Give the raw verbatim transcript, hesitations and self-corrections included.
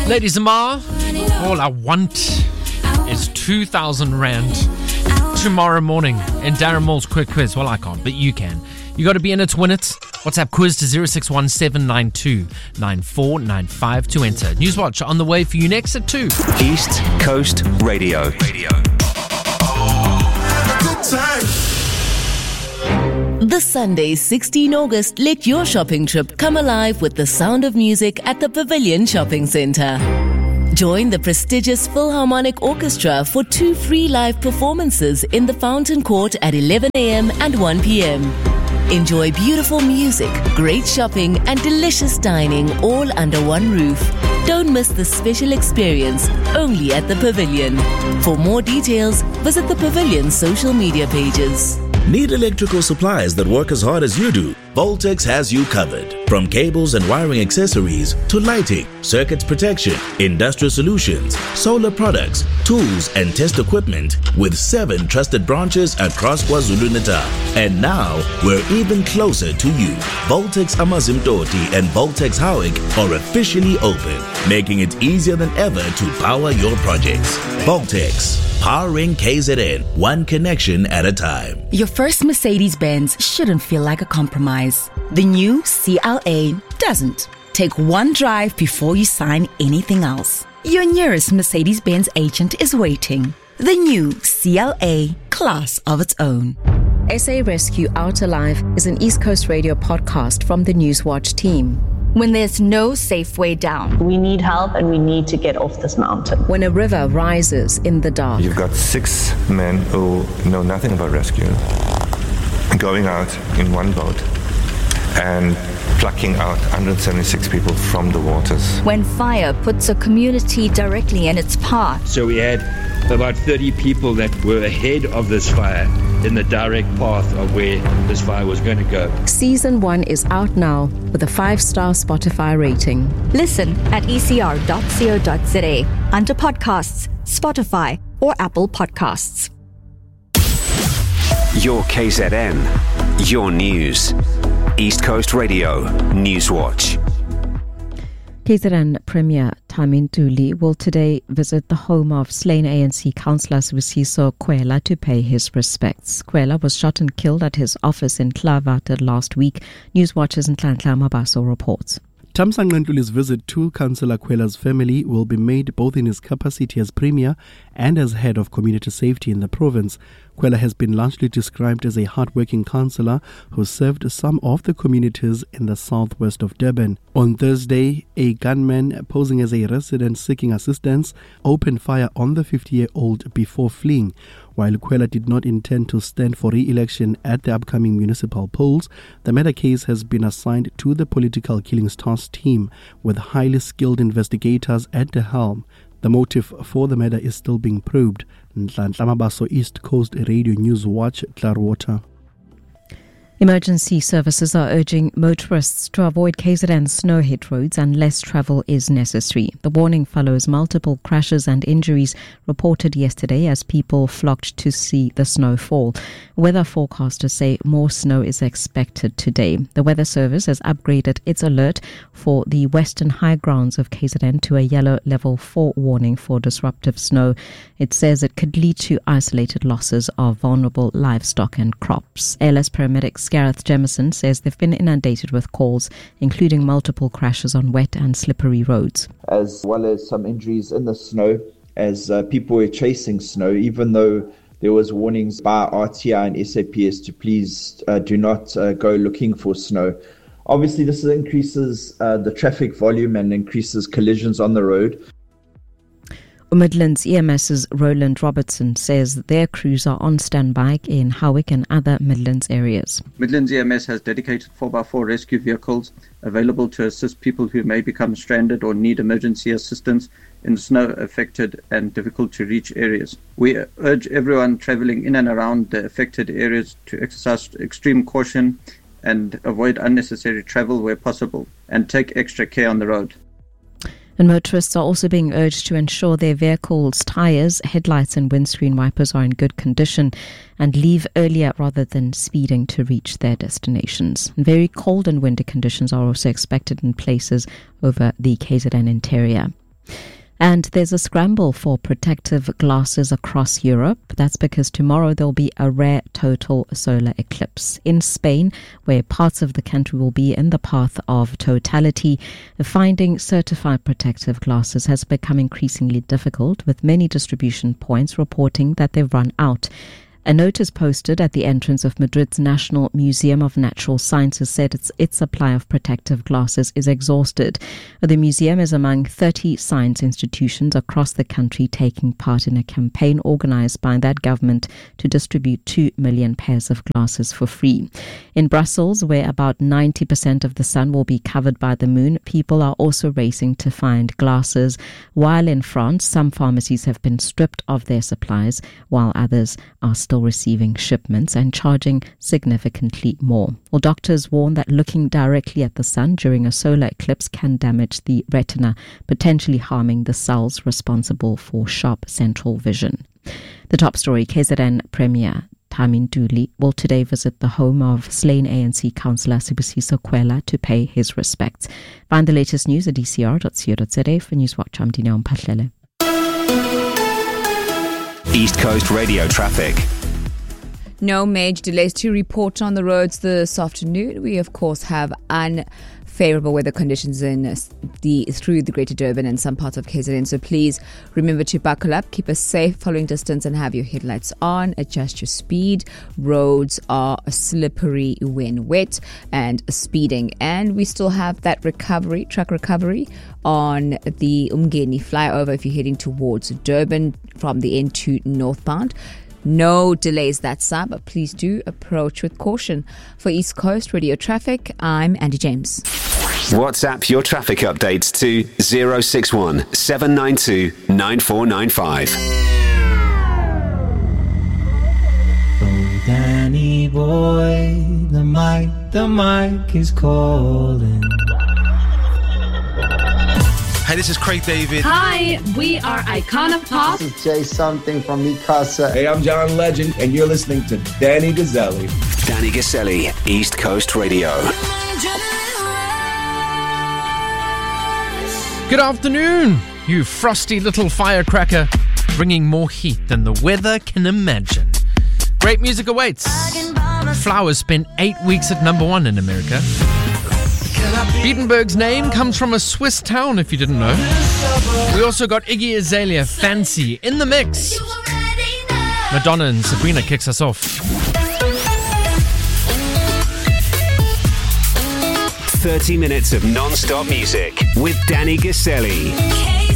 Ladies and ma, all I want is two thousand rand tomorrow morning in Darren Moore's quick quiz. Well, I can't, but you can. You got to be in it to win it. WhatsApp quiz to zero six one seven nine two nine four nine five to enter. Newswatch on the way for you next at two. East Coast Radio. Radio. Good time. This Sunday, sixteenth of August, let your shopping trip come alive with the sound of music at the Pavilion Shopping Centre. Join the prestigious Philharmonic Orchestra for two free live performances in the Fountain Court at eleven a.m. and one p.m. Enjoy beautiful music, great shopping and delicious dining all under one roof. Don't miss this special experience only at the Pavilion. For more details, visit the Pavilion's social media pages. Need electrical supplies that work as hard as you do? Voltex has you covered. From cables and wiring accessories to lighting, circuits protection, industrial solutions, solar products, tools and test equipment with seven trusted branches across KwaZulu-Natal. And now we're even closer to you. Voltex Amazimtoti and Voltex Howick are officially open, making it easier than ever to power your projects. Voltex, powering K Z N, one connection at a time. Your first Mercedes-Benz shouldn't feel like a compromise. The new C L A doesn't. Take one drive before you sign anything else. Your nearest Mercedes-Benz agent is waiting. The new C L A, class of its own. S A Rescue Out Alive is an East Coast Radio podcast from the Newswatch team. When there's no safe way down. We need help and we need to get off this mountain. When a river rises in the dark. You've got six men who know nothing about rescue going out in one boat and plucking out one hundred seventy-six people from the waters. When fire puts a community directly in its path. So we had about thirty people that were ahead of this fire in the direct path of where this fire was going to go. Season one is out now with a five-star Spotify rating. Listen at e c r dot co dot z a under podcasts, Spotify or Apple Podcasts. Your K Z N, your news. East Coast Radio, Newswatch. K Z N Premier Tami Ntuli will today visit the home of slain A N C councillor Sibusiso Khwela to pay his respects. Khwela was shot and killed at his office in Clavata last week. Newswatch's Nhlanhla Mabaso reports. Thamsanqa Ntuli's visit to Councillor Khwela's family will be made both in his capacity as Premier and as Head of Community Safety in the province. Khwela has been largely described as a hard-working councillor who served some of the communities in the southwest of Durban. On Thursday, a gunman posing as a resident seeking assistance opened fire on the fifty-year-old before fleeing. While Khwela did not intend to stand for re-election at the upcoming municipal polls, the murder case has been assigned to the Political Killings Task Team with highly skilled investigators at the helm. The motive for the murder is still being probed. Nhlanhla Mabaso, East Coast Radio Newswatch, Clarwater. Emergency services are urging motorists to avoid K Z N snow-hit roads unless travel is necessary. The warning follows multiple crashes and injuries reported yesterday as people flocked to see the snow fall. Weather forecasters say more snow is expected today. The Weather Service has upgraded its alert for the western high grounds of K Z N to a yellow level four warning for disruptive snow. It says it could lead to isolated losses of vulnerable livestock and crops. A L S paramedics Gareth Jemison says they've been inundated with calls, including multiple crashes on wet and slippery roads. As well as some injuries in the snow as uh, people were chasing snow, even though there was warnings by R T I and S A P S to please uh, do not uh, go looking for snow. Obviously, this increases uh, the traffic volume and increases collisions on the road. Midlands EMS's Roland Robertson says their crews are on standby in Howick and other Midlands areas. Midlands E M S has dedicated four by four rescue vehicles available to assist people who may become stranded or need emergency assistance in snow-affected and difficult-to-reach areas. We urge everyone travelling in and around the affected areas to exercise extreme caution and avoid unnecessary travel where possible, and take extra care on the road. And motorists are also being urged to ensure their vehicles' tyres, headlights and windscreen wipers are in good condition and leave earlier rather than speeding to reach their destinations. And very cold and windy conditions are also expected in places over the K Z N interior. And there's a scramble for protective glasses across Europe. That's because tomorrow there'll be a rare total solar eclipse. In Spain, where parts of the country will be in the path of totality, finding certified protective glasses has become increasingly difficult, with many distribution points reporting that they've run out. A notice posted at the entrance of Madrid's National Museum of Natural Sciences said its, its supply of protective glasses is exhausted. The museum is among thirty science institutions across the country taking part in a campaign organized by that government to distribute two million pairs of glasses for free. In Brussels, where about ninety percent of the sun will be covered by the moon, people are also racing to find glasses, while in France, some pharmacies have been stripped of their supplies, while others are still receiving shipments and charging significantly more. Well, doctors warn that looking directly at the sun during a solar eclipse can damage the retina, potentially harming the cells responsible for sharp central vision. The top story, K Z N Premier Thami Nduli will today visit the home of slain A N C councillor Sibusiso Kwela to pay his respects. Find the latest news at d c r dot co dot z a. For Newswatch, I'm Dina Mpahlele. East Coast Radio traffic. No major delays to report on the roads this afternoon. We, of course, have unfavorable weather conditions in the through the Greater Durban and some parts of K Z N. So please remember to buckle up, keep a safe following distance and have your headlights on. Adjust your speed. Roads are slippery when wet and speeding. And we still have that recovery, truck recovery on the Umgeni flyover if you're heading towards Durban from the N two northbound. No delays that side, but please do approach with caution. For East Coast Radio Traffic, I'm Andy James. WhatsApp your traffic updates to zero six one seven nine two nine four nine five. Oh, Danny boy, the mic, the mic is calling. Hey, this is Craig David. Hi, we are Icona Pop. This is Jay Something from Mikasa. Hey, I'm John Legend, and you're listening to Danny Gazzelli. Danny Gazzelli, East Coast Radio. Good afternoon, you frosty little firecracker, bringing more heat than the weather can imagine. Great music awaits. Flowers spent eight weeks at number one in America. Beatenberg's name comes from a Swiss town, if you didn't know. We also got Iggy Azalea, Fancy, in the mix. Madonna and Sabrina kicks us off. thirty minutes of non-stop music with Danny Gazzelli.